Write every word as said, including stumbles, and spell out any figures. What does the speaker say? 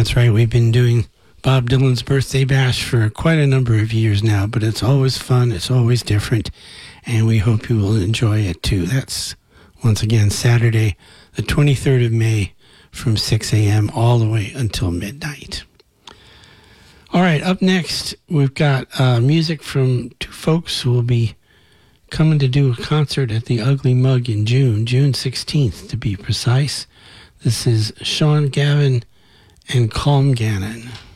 That's right. We've been doing Bob Dylan's Birthday Bash for quite a number of years now, but it's always fun. It's always different, and we hope you will enjoy it too. That's, once again, Saturday, the twenty-third of May from six a.m. all the way until midnight. All right, up next, we've got uh, music from two folks who will be coming to do a concert at the Ugly Mug in June, June sixteenth to be precise. This is Sean Gavin and Calm Gannon.